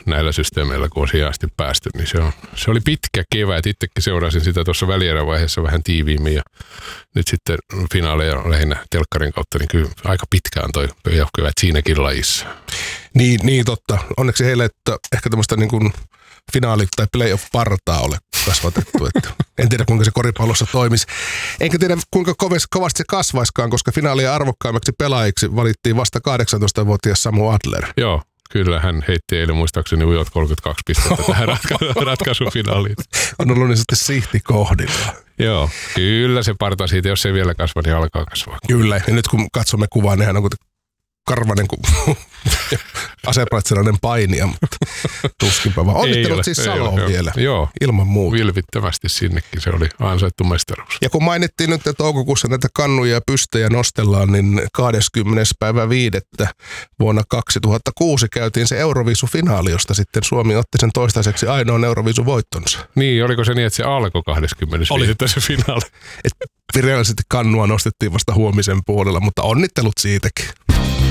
näillä systeemeillä, kun on siihen asti päästy. Niin se oli pitkä kevät. Itsekin seurasin sitä tuossa välierävaiheessa vähän tiiviimmin ja nyt sitten finaaleja lähinnä telkkarin kautta, niin kyllä aika pitkään toi playoff-kevät siinäkin lajissa. Niin totta. Onneksi heille, että ehkä tämmöistä niin kuin finaali- tai playoff-partaa ole kasvatettu. Että en tiedä, kuinka se koripallossa toimisi. Enkä tiedä, kuinka kovasti se kasvaiskaan, koska finaalia arvokkaimmaksi pelaajiksi valittiin vasta 18-vuotias Samu Adler. Joo, kyllä hän heitti eilen muistaakseni ujot 32 pistettä tähän ratkaisufinaaliin. On ollut niin sitten sihti kohdilla. Joo, kyllä se parta siitä, jos se vielä kasva, niin alkaa kasvaa. Kyllä, ja nyt kun katsomme kuvaa, nehän on karvanen kuin asepraitsilainen painija, mutta tuskinpä vaan. Onnittelut siis Saloon vielä. Joo, ilman muuta. Vilpittömästi sinnekin, se oli ansaittu mestaruus. Ja kun mainittiin nyt, että toukokuussa näitä kannuja ja pystejä nostellaan, niin 20.5. vuonna 2006 käytiin se Euroviisufinaali, josta sitten Suomi otti sen toistaiseksi ainoan Euroviisuvoittonsa. Niin, oliko se niin, että se alkoi 20. Oli se finaali? Virallisesti kannua nostettiin vasta huomisen puolella, mutta onnittelut siitäkin.